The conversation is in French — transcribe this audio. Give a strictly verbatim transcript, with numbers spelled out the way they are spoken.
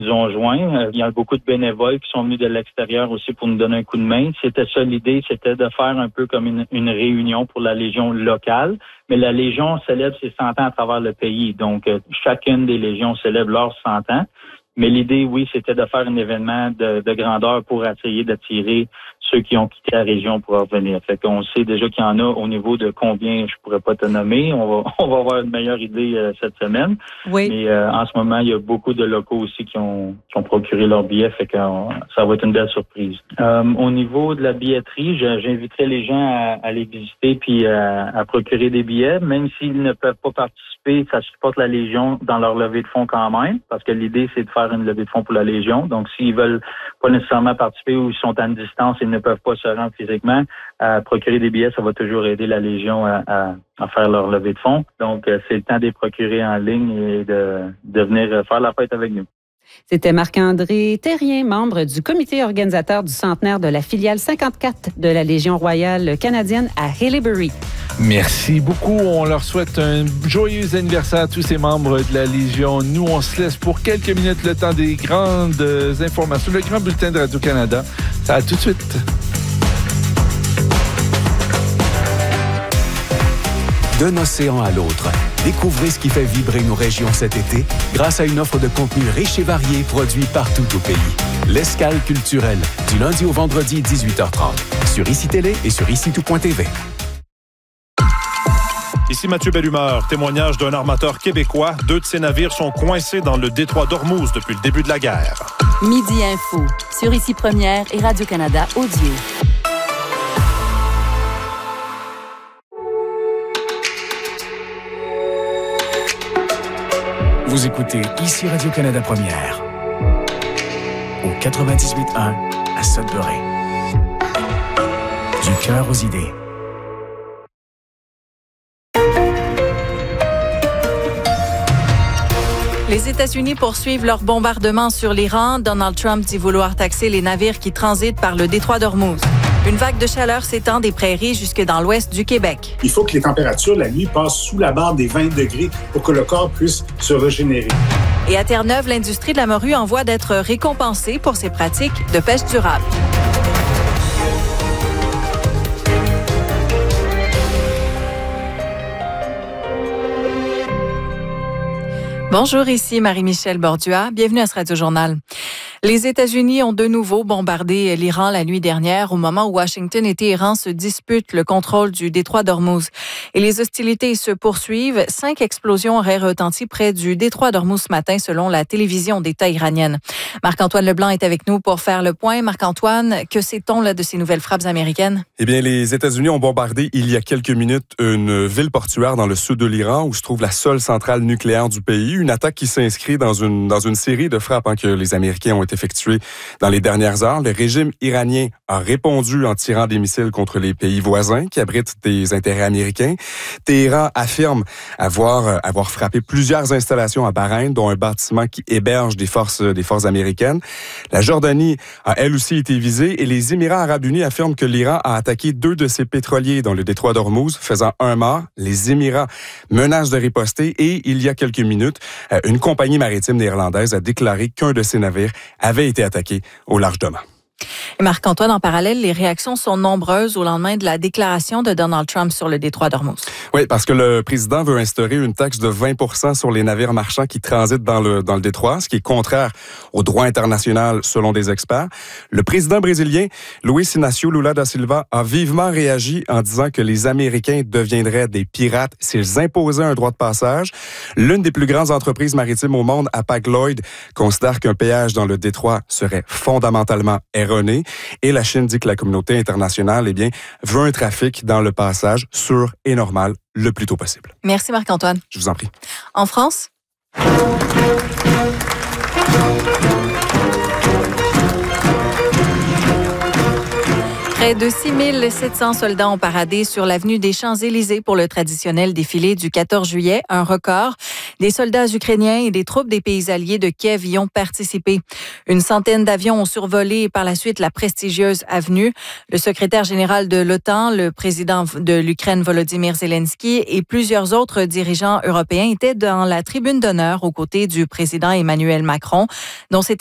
nous ont joints. Il y a beaucoup de bénévoles qui sont venus de l'extérieur aussi pour nous donner un coup de main. C'était ça l'idée, c'était de faire un peu comme une, une réunion pour la Légion locale. Mais la Légion célèbre ses cent ans à travers le pays. Donc, euh, chacune des Légions célèbre leurs cent ans. Mais l'idée, oui, c'était de faire un événement de, de grandeur pour essayer d'attirer ceux qui ont quitté la région pour revenir. Fait qu'on sait déjà qu'il y en a au niveau de combien, je pourrais pas te nommer. On va, on va avoir une meilleure idée euh, cette semaine. Oui. Mais euh, en ce moment, il y a beaucoup de locaux aussi qui ont, qui ont procuré leurs billets. Fait que euh, ça va être une belle surprise. Euh, au niveau de la billetterie, je, j'inviterai les gens à, à aller visiter puis à, à procurer des billets, même s'ils ne peuvent pas participer. Ça supporte la Légion dans leur levée de fonds quand même, parce que l'idée, c'est de faire une levée de fonds pour la Légion. Donc, s'ils veulent pas nécessairement participer ou ils sont à une distance et ne peuvent pas se rendre physiquement, à procurer des billets, ça va toujours aider la Légion à, à, à faire leur levée de fonds. Donc, euh, c'est le temps de les procurer en ligne et de, de venir faire la fête avec nous. C'était Marc-André Terrien, membre du comité organisateur du centenaire de la filiale cinquante-quatre de la Légion royale canadienne à Haileybury. Merci beaucoup. On leur souhaite un joyeux anniversaire à tous ces membres de la Légion. Nous, on se laisse pour quelques minutes le temps des grandes informations. Le grand bulletin de Radio-Canada. Ça va tout de suite. D'un océan à l'autre, découvrez ce qui fait vibrer nos régions cet été grâce à une offre de contenu riche et varié produit partout au pays. L'Escale culturelle, du lundi au vendredi, dix-huit heures trente, sur I C I Télé et sur ici tout point t v. Ici Mathieu Bellumeur, témoignage d'un armateur québécois. Deux de ses navires sont coincés dans le détroit d'Ormuz depuis le début de la guerre. Midi Info, sur Ici Première et Radio-Canada Audio. Vous écoutez Ici Radio-Canada Première, au quatre-vingt-dix-huit un à Sudbury. Du cœur aux idées. Les États-Unis poursuivent leur bombardement sur l'Iran. Donald Trump dit vouloir taxer les navires qui transitent par le détroit d'Ormuz. Une vague de chaleur s'étend des prairies jusque dans l'ouest du Québec. Il faut que les températures la nuit passent sous la barre des vingt degrés pour que le corps puisse se régénérer. Et à Terre-Neuve, l'industrie de la morue en voie d'être récompensée pour ses pratiques de pêche durable. Bonjour, ici Marie-Michel Bordua. Bienvenue à ce Radio-Journal. Les États-Unis ont de nouveau bombardé l'Iran la nuit dernière au moment où Washington et Téhéran se disputent le contrôle du détroit d'Ormuz. Et les hostilités se poursuivent. Cinq explosions auraient retenti près du détroit d'Ormuz ce matin selon la télévision d'État iranienne. Marc-Antoine Leblanc est avec nous pour faire le point. Marc-Antoine, que sait-on là de ces nouvelles frappes américaines? Eh bien, les États-Unis ont bombardé il y a quelques minutes une ville portuaire dans le sud de l'Iran où se trouve la seule centrale nucléaire du pays. Une attaque qui s'inscrit dans une, dans une série de frappes hein, que les Américains ont effectuées dans les dernières heures. Le régime iranien a répondu en tirant des missiles contre les pays voisins qui abritent des intérêts américains. Téhéran affirme avoir, avoir frappé plusieurs installations à Bahreïn, dont un bâtiment qui héberge des forces, des forces américaines. La Jordanie a elle aussi été visée et les Émirats arabes unis affirment que l'Iran a attaqué deux de ses pétroliers dans le détroit d'Ormuz, faisant un mort. Les Émirats menacent de riposter et il y a quelques minutes, une compagnie maritime néerlandaise a déclaré qu'un de ses navires avait été attaqué au large d'Oman. Et Marc-Antoine, en parallèle, les réactions sont nombreuses au lendemain de la déclaration de Donald Trump sur le détroit d'Ormuz. Oui, parce que le président veut instaurer une taxe de vingt pour cent sur les navires marchands qui transitent dans le, dans le détroit, ce qui est contraire au droit international selon des experts. Le président brésilien, Luiz Inácio Lula da Silva, a vivement réagi en disant que les Américains deviendraient des pirates s'ils imposaient un droit de passage. L'une des plus grandes entreprises maritimes au monde, Hapag-Lloyd, considère qu'un péage dans le détroit serait fondamentalement erroné. Et la Chine dit que la communauté internationale eh bien, veut un trafic dans le passage sûr et normal le plus tôt possible. Merci Marc-Antoine. Je vous en prie. En France? Près de six mille sept cents soldats ont paradé sur l'avenue des Champs-Élysées pour le traditionnel défilé du quatorze juillet, un record. Des soldats ukrainiens et des troupes des pays alliés de Kiev y ont participé. Une centaine d'avions ont survolé par la suite la prestigieuse avenue. Le secrétaire général de l'OTAN, le président de l'Ukraine Volodymyr Zelensky et plusieurs autres dirigeants européens étaient dans la tribune d'honneur aux côtés du président Emmanuel Macron, dont c'était